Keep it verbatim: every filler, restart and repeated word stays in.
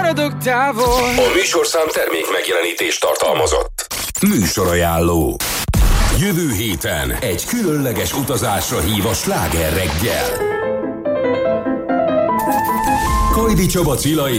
maradok távol. A műsorszám termék megjelenítést tartalmazott. Műsorajánló. Jövő héten egy különleges utazásra hív a Sláger reggel. Kajdi Csaba Cilai